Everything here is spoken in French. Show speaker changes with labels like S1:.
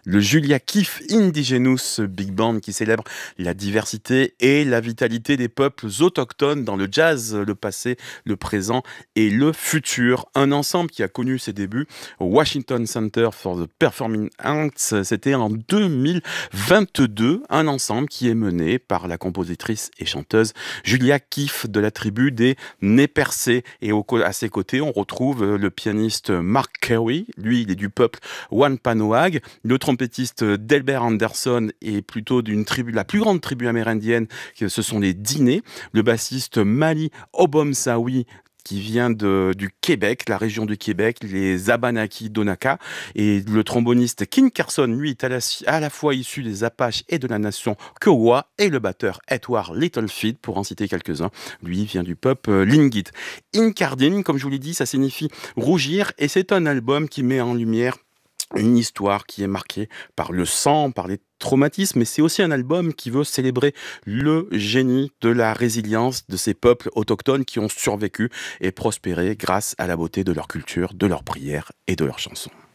S1: Le Julia Keefe Indigenous Big Band qui célèbre la diversité et la vitalité des peuples autochtones dans le jazz, le passé, le présent et le futur. Un ensemble qui a connu ses débuts au Washington Center for the Performing Arts. C'était en 2022. Un ensemble qui est mené par la compositrice et chanteuse Julia Keefe de la tribu des Nez Percés. Et à ses côtés, on retrouve le pianiste Mark Carey. Lui, il est du peuple Wampanoag. Le trompettiste Delbert Anderson est plutôt d'une tribu, la plus grande tribu amérindienne, ce sont les Dinés. Le bassiste Mali Obomsawi qui vient du Québec, la région du Québec, les Abenaki d'Onaka. Et le tromboniste King Carson, lui, est à la fois issu des Apaches et de la nation Kiowa. Et le batteur Edward Littlefeet, pour en citer quelques-uns, lui vient du peuple Lingit. Incardine, comme je vous l'ai dit, ça signifie rougir. Et c'est un album qui met en lumière une histoire qui est marquée par le sang, par les traumatismes, mais c'est aussi un album qui veut célébrer le génie de la résilience de ces peuples autochtones qui ont survécu et prospéré grâce à la beauté de leur culture, de leurs prières et de leurs chansons.